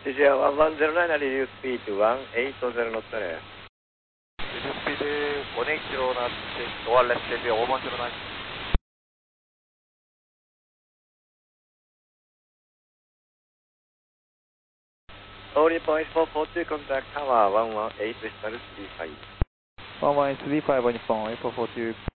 CGR 1109 na reduce speed to 180 knots there. Reduce speed 180 knots, or less than 109. Only point 442, contact tower 118 Crystal 35. 11835 on your phone, 442.